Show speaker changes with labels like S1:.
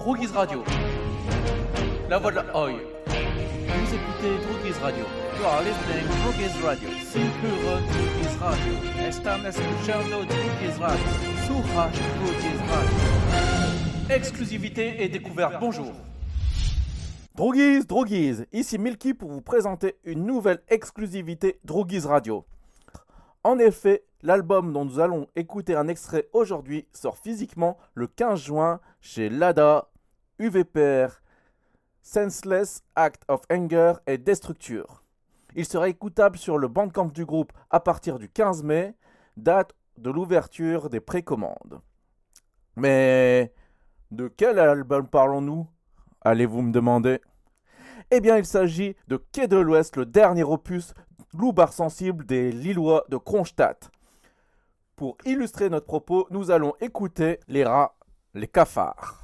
S1: Droguise Radio. La voix de la Oi. Vous écoutez Droguise Radio. You are listening to Droguise Radio. Sin puro Droguise Radio. Están escuchando Droguise Radio. Surra Droguise Radio. Exclusivité et découverte. Bonjour.
S2: Droguise, ici Milky pour vous présenter une nouvelle exclusivité Droguise Radio. En effet, l'album dont nous allons écouter un extrait aujourd'hui sort physiquement le 15 juin chez Lada, UVPR, Senseless Act of Anger et Destructure. Il sera écoutable sur le Bandcamp du groupe à partir du 15 mai, date de l'ouverture des précommandes. Mais de quel album parlons-nous ? Allez-vous me demander ? Eh bien, il s'agit de Quai de l'Ouest, le dernier opus Loubar sensible des Lillois de Kronstadt. Pour illustrer notre propos, nous allons écouter les rats, les cafards.